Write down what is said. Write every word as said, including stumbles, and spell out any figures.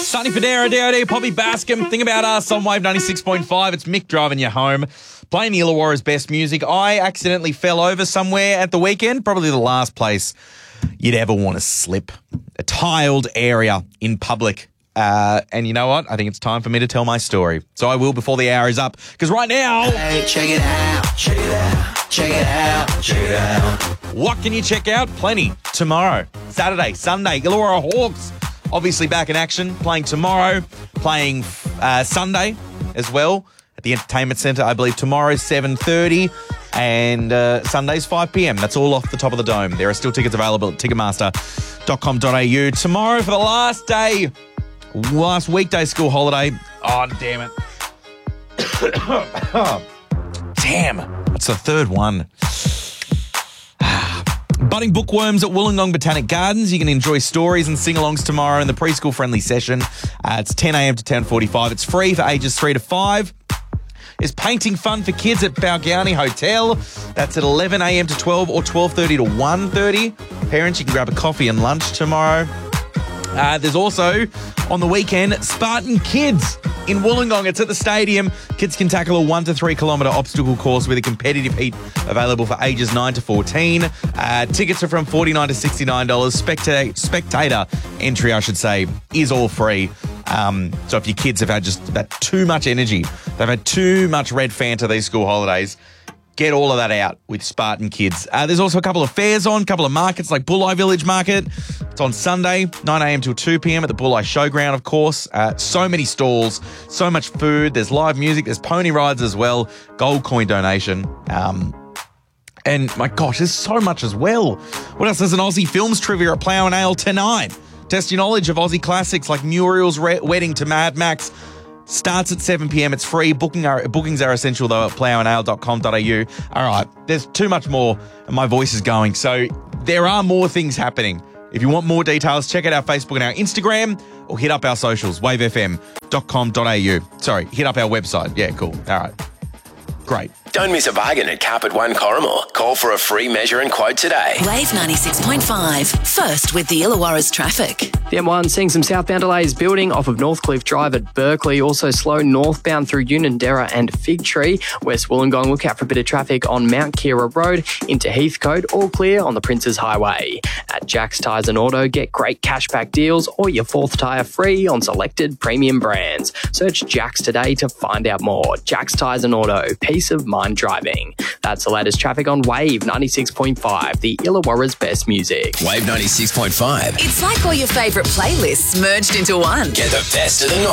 Sunny Federa, D O D, Poppy Bascom. Think about us on Wave ninety-six point five. It's Mick driving you home, playing the Illawarra's best music. I accidentally fell over somewhere at the weekend, probably the last place you'd ever want to slip. A tiled area in public. Uh, and you know what? I think it's time for me to tell my story. So I will before the hour is up. Because right now... Hey, check it out, check it out, check it out, check it out. What can you check out? Plenty. Tomorrow, Saturday, Sunday, Illawarra Hawks obviously back in action, playing tomorrow, playing uh, Sunday as well at the Entertainment Centre, I believe tomorrow seven thirty and uh, Sunday's five p.m. That's all off the top of the dome. There are still tickets available at ticketmaster dot com dot a u. Tomorrow for the last day, last weekday school holiday. Oh, damn it. Damn, that's the third one. Budding bookworms at Wollongong Botanic Gardens. You can enjoy stories and sing-alongs tomorrow in the preschool-friendly session. Uh, it's ten a.m. to ten forty-five. It's free for ages three to five. There's painting fun for kids at Balgownie Hotel. That's at eleven a.m. to twelve or twelve thirty to one thirty. Parents, you can grab a coffee and lunch tomorrow. Uh, there's also, on the weekend, Spartan Kids in Wollongong. It's at the stadium. Kids can tackle a one to three kilometre obstacle course with a competitive heat available for ages nine to fourteen. Uh, tickets are from forty-nine dollars to sixty-nine dollars. Spectator, spectator entry, I should say, is all free. Um, so if your kids have had just about too much energy, they've had too much red Fanta these school holidays, get all of that out with Spartan Kids. Uh, there's also a couple of fairs on, a couple of markets like Bulli Village Market. It's on Sunday, nine a.m. till two p.m. at the Bulli Showground, of course. Uh, so many stalls, so much food. There's live music. There's pony rides as well. Gold coin donation. Um, and my gosh, there's so much as well. What else? There's an Aussie Films trivia at Plough and Ale tonight. Test your knowledge of Aussie classics like Muriel's Re- Wedding to Mad Max. Starts at seven p.m. It's free. Booking are, bookings are essential, though, at plough and ale dot com dot a u. All right, there's too much more, and my voice is going. So there are more things happening. If you want more details, check out our Facebook and our Instagram, or hit up our socials, wave f m dot com dot a u. Sorry, hit up our website. Yeah, cool. All right. Great. Don't miss a bargain at Carpet One Corrimor. Call for a free measure and quote today. Wave ninety-six point five. First with the Illawarra's traffic. The M one seeing some southbound delays building off of Northcliffe Drive at Berkeley. Also slow northbound through Unanderra and Fig Tree. West Wollongong, look out for a bit of traffic on Mount Kira Road into Heathcote. All clear on the Princes Highway. At Jack's Tyres and Auto, get great cashback deals or your fourth tyre free on selected premium brands. Search Jack's today to find out more. Jack's Tyres and Auto. Peace of mind driving. That's the latest traffic on Wave ninety-six point five, the Illawarra's best music. Wave ninety-six point five. It's like all your favourite playlists merged into one. Get the best of the